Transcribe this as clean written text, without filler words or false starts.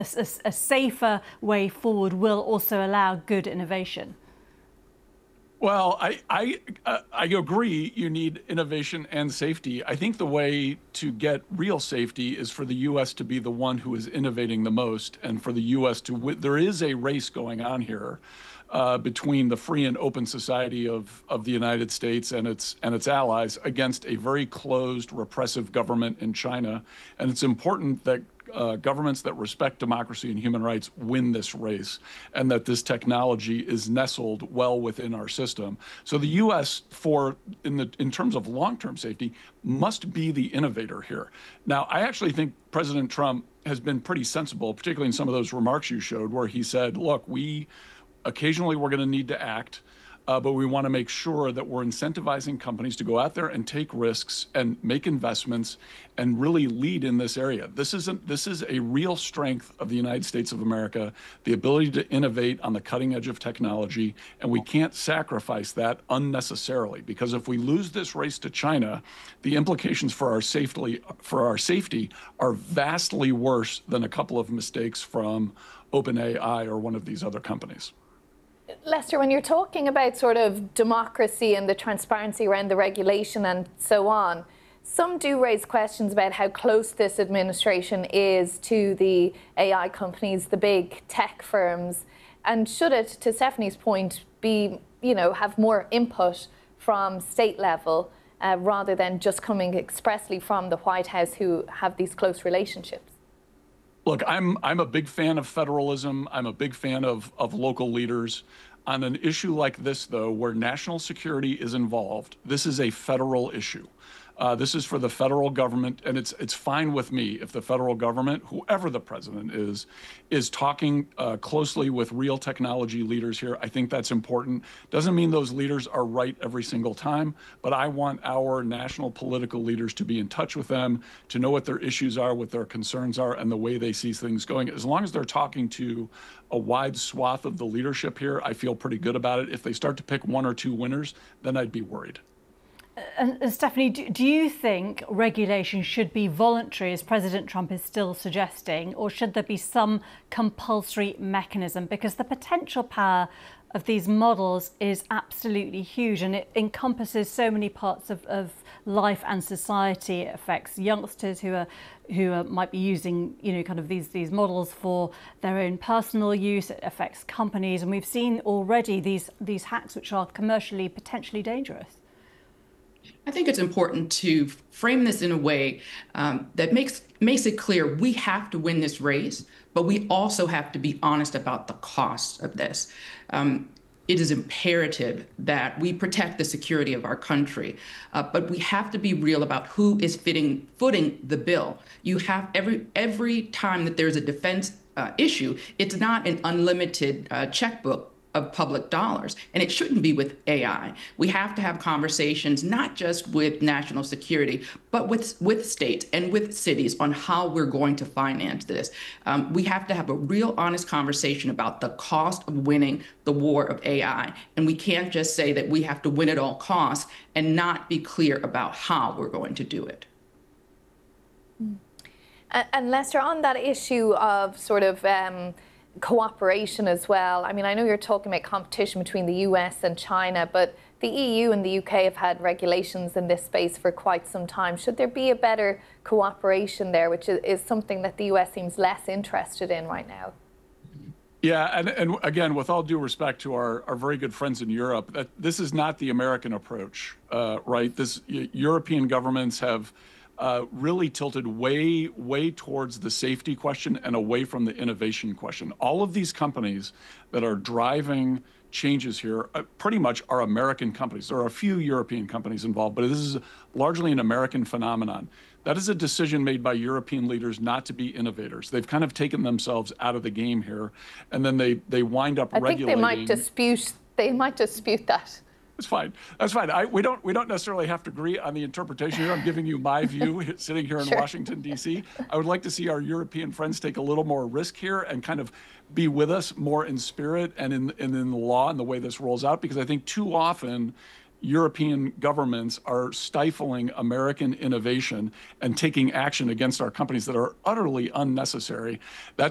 a safer way forward will also allow good innovation? Well, I agree you need innovation and safety. I think the way to get real safety is for the U.S. to be the one who is innovating the most, and for the U.S. to there is a race going on here between the free and open society of the United States and its allies against a very closed, repressive government in China. And it's important that governments that respect democracy and human rights win this race, and that this technology is nestled well within our system. So the U.S., in terms of long-term safety, must be the innovator here. Now, I actually think President Trump has been pretty sensible, particularly in some of those remarks you showed, where he said, look, occasionally we're going to need to act, but we want to make sure that we're incentivizing companies to go out there and take risks and make investments and really lead in this area. This is a real strength of the United States of America, the ability to innovate on the cutting edge of technology, and we can't sacrifice that unnecessarily, because if we lose this race to China, the implications for our safety are vastly worse than a couple of mistakes from OpenAI or one of these other companies. Lester, when you're talking about sort of democracy and the transparency around the regulation and so on, some do raise questions about how close this administration is to the AI companies, the big tech firms, and should it, to Stephanie's point, be, have more input from state level rather than just coming expressly from the White House, who have these close relationships? Look, I'm a big fan of federalism. I'm a big fan of local leaders. On an issue like this, though, where national security is involved, this is a federal issue. This is for the federal government, and it's fine with me if the federal government, whoever the president is talking closely with real technology leaders here. I think that's important. Doesn't mean those leaders are right every single time, but I want our national political leaders to be in touch with them, to know what their issues are, what their concerns are, and the way they see things going. As long as they're talking to a wide swath of the leadership here, I feel pretty good about it. If they start to pick one or two winners, then I'd be worried. And Stephanie, do you think regulation should be voluntary, as President Trump is still suggesting, or should there be some compulsory mechanism? Because the potential power of these models is absolutely huge, and it encompasses so many parts of life and society. It affects youngsters who might be using, kind of these models for their own personal use. It affects companies, and we've seen already these hacks which are commercially potentially dangerous. I think it's important to frame this in a way that makes it clear we have to win this race, but we also have to be honest about the cost of this. It is imperative that we protect the security of our country, but we have to be real about who is footing the bill. You have every time that there's a defense issue, it's not an unlimited checkbook of public dollars, and it shouldn't be with AI. We have to have conversations not just with national security, but with states and with cities on how we're going to finance this. We have to have a real honest conversation about the cost of winning the war of AI, and we can't just say that we have to win at all costs and not be clear about how we're going to do it. And Lester, on that issue of sort of cooperation as well. I mean, I know you're talking about competition between the US and China, but the EU and the UK have had regulations in this space for quite some time. Should there be a better cooperation there, which is something that the US seems less interested in right now? Yeah, and again, with all due respect to our very good friends in Europe, this is not the American approach, right? European governments have really tilted way towards the safety question and away from the innovation question. All of these companies that are driving changes here pretty much are American companies. There are a few European companies involved, but this is largely an American phenomenon. That is a decision made by European leaders not to be innovators. They've kind of taken themselves out of the game here, and then they wind up regulating. I think they might dispute that. That's fine. That's fine. We don't necessarily have to agree on the interpretation here. I'm giving you my view sitting here in Washington, D.C. I would like to see our European friends take a little more risk here and kind of be with us more in spirit and in the law and the way this rolls out, because I think too often European governments are stifling American innovation and taking action against our companies that are utterly unnecessary. That's